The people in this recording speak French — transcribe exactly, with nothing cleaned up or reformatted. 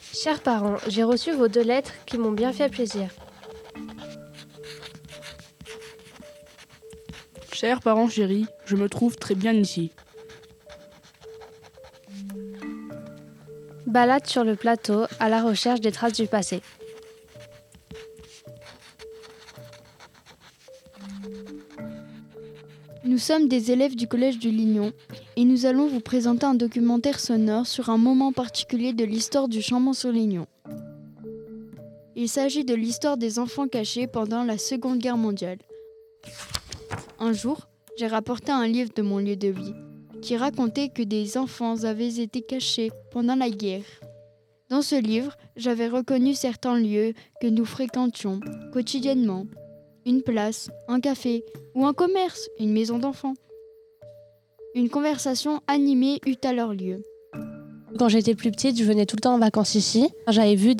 Chers parents, j'ai reçu vos deux lettres qui m'ont bien fait plaisir. Chers parents chéris, je me trouve très bien ici. Balade sur le plateau à la recherche des traces du passé. Nous sommes des élèves du collège du Lignon et nous allons vous présenter un documentaire sonore sur un moment particulier de l'histoire du Chambon-sur-Lignon. Il s'agit de l'histoire des enfants cachés pendant la Seconde Guerre mondiale. Un jour, j'ai rapporté un livre de mon lieu de vie qui racontait que des enfants avaient été cachés pendant la guerre. Dans ce livre, j'avais reconnu certains lieux que nous fréquentions quotidiennement. Une place, un café ou un commerce, une maison d'enfants. Une conversation animée eut alors lieu. Quand j'étais plus petite, je venais tout le temps en vacances ici. J'avais vu